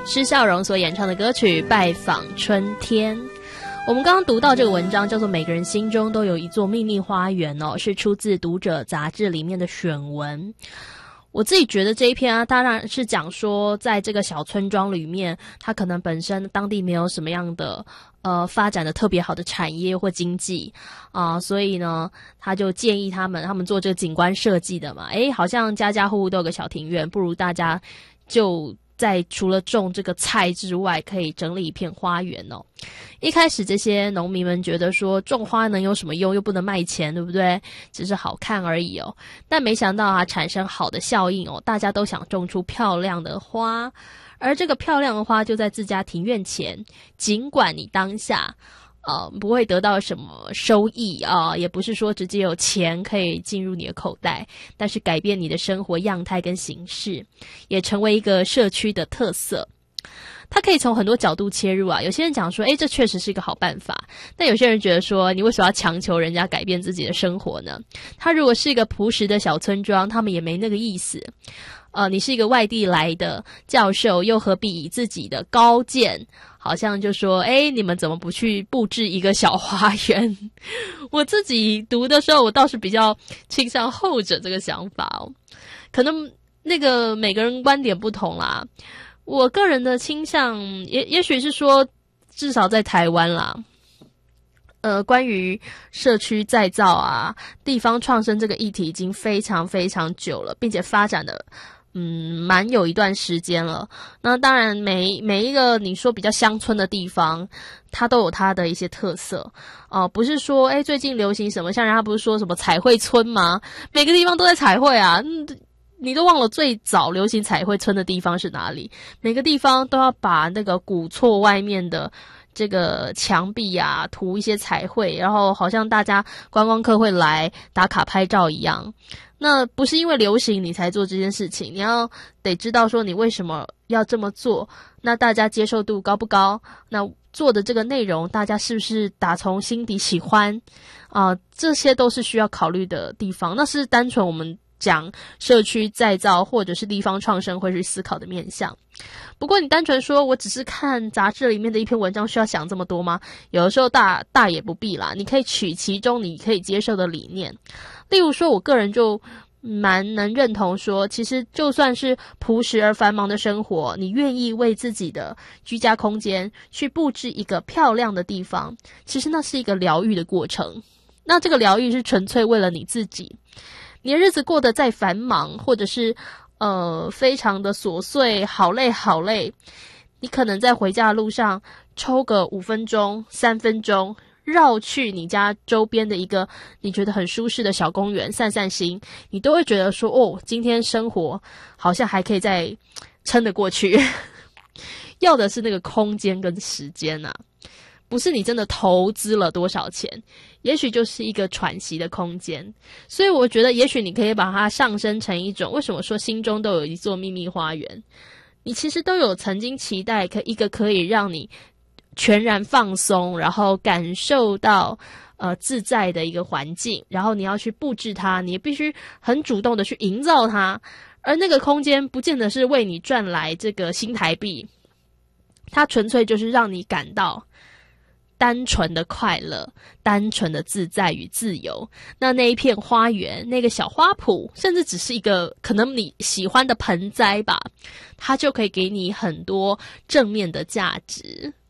施孝荣所演唱的歌曲《拜访春天》。我们刚刚读到这个文章叫做《每个人心中都有一座秘密花园》哦，是出自《读者》杂志里面的选文。我自己觉得这一篇啊，当然是讲说在这个小村庄里面，它可能本身当地没有什么样的发展的特别好的产业或经济所以呢他就建议他们做这个景观设计的嘛，好像家家户户都有个小庭院，不如大家就在除了种这个菜之外，可以整理一片花园哦。一开始这些农民们觉得说种花能有什么用，又不能卖钱，对不对？只是好看而已哦。但没想到产生好的效应哦，大家都想种出漂亮的花，而这个漂亮的花就在自家庭院前，尽管你当下不会得到什么收益也不是说直接有钱可以进入你的口袋，但是改变你的生活样态跟形式，也成为一个社区的特色。它可以从很多角度切入有些人讲说这确实是一个好办法，但有些人觉得说你为什么要强求人家改变自己的生活呢？它如果是一个朴实的小村庄，他们也没那个意思。你是一个外地来的教授，又何必以自己的高见好像就说你们怎么不去布置一个小花园？我自己读的时候，我倒是比较倾向后者这个想法可能那个每个人观点不同啦。我个人的倾向也许是说，至少在台湾啦，关于社区再造地方创生这个议题已经非常非常久了，并且发展的蛮有一段时间了。那当然每一个你说比较乡村的地方，它都有它的一些特色不是说最近流行什么，像人家不是说什么彩绘村吗？每个地方都在彩绘你都忘了最早流行彩绘村的地方是哪里？每个地方都要把那个古厝外面的这个墙壁涂一些彩绘，然后好像大家观光客会来打卡拍照一样。那不是因为流行你才做这件事情，你要得知道说你为什么要这么做，那大家接受度高不高，那做的这个内容大家是不是打从心底喜欢这些都是需要考虑的地方。那是单纯我们讲社区再造或者是地方创生会去思考的面向。不过你单纯说我只是看杂志里面的一篇文章需要想这么多吗？有的时候大也不必啦，你可以取其中你可以接受的理念。例如说我个人就蛮能认同说，其实就算是朴实而繁忙的生活，你愿意为自己的居家空间去布置一个漂亮的地方，其实那是一个疗愈的过程。那这个疗愈是纯粹为了你自己。你的日子过得再繁忙，或者是非常的琐碎，好累，你可能在回家的路上抽个5分钟3分钟，绕去你家周边的一个你觉得很舒适的小公园散散心，你都会觉得说今天生活好像还可以再撑得过去。要的是那个空间跟时间不是你真的投资了多少钱，也许就是一个喘息的空间。所以我觉得也许你可以把它上升成一种，为什么说心中都有一座秘密花园，你其实都有曾经期待一个可以让你全然放松，然后感受到自在的一个环境，然后你要去布置它，你必须很主动的去营造它。而那个空间不见得是为你赚来这个新台币，它纯粹就是让你感到单纯的快乐，单纯的自在与自由。那一片花园，那个小花圃，甚至只是一个可能你喜欢的盆栽吧，它就可以给你很多正面的价值。